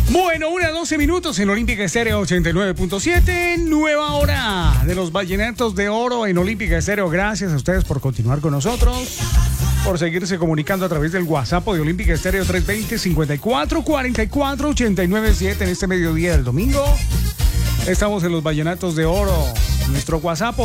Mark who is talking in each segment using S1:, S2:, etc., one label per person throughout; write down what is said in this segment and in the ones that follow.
S1: Bueno, 1:12 minutos en Olímpica Estéreo 89.7, nueva hora de los Vallenatos de Oro en Olímpica Estéreo. Gracias a ustedes por continuar con nosotros, por seguirse comunicando a través del WhatsApp de Olímpica Estéreo 320-54-44-897 en este mediodía del domingo. Estamos en los Vallenatos de Oro. Nuestro WhatsApp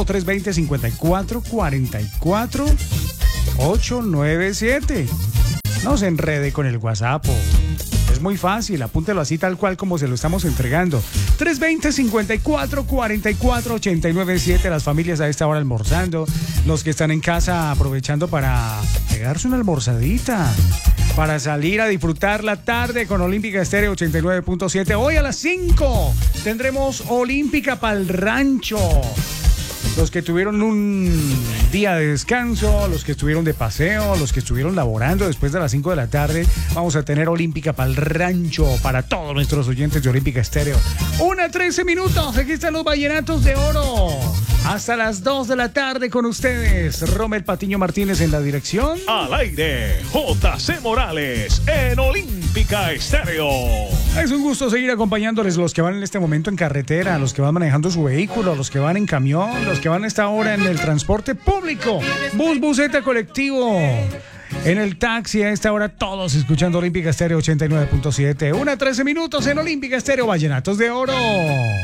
S1: 320-54-44-897. No se enrede con el WhatsApp. Es muy fácil, apúntelo así tal cual como se lo estamos entregando. 320-54-44-897. Las familias a esta hora almorzando. Los que están en casa aprovechando para pegarse una almorzadita. Para salir a disfrutar la tarde con Olímpica Estéreo 89.7. Hoy a las 5 tendremos Olímpica Pa'l Rancho. Los que tuvieron un día de descanso, los que estuvieron de paseo, los que estuvieron laborando después de las 5 de la tarde, vamos a tener Olímpica Pa'l Rancho para todos nuestros oyentes de Olímpica Estéreo. 1:13 minutos, aquí están los Vallenatos de Oro. Hasta las 2 de la tarde con ustedes. Rommel Patiño Martínez en la dirección.
S2: Al aire, JC Morales en Olímpica Estéreo.
S1: Es un gusto seguir acompañándoles, los que van en este momento en carretera, los que van manejando su vehículo, los que van en camión, los que van a esta hora en el transporte público, buseta, colectivo, en el taxi, a esta hora todos escuchando Olímpica Estéreo 89.7. 1:13 minutos en Olímpica Estéreo, Vallenatos de Oro.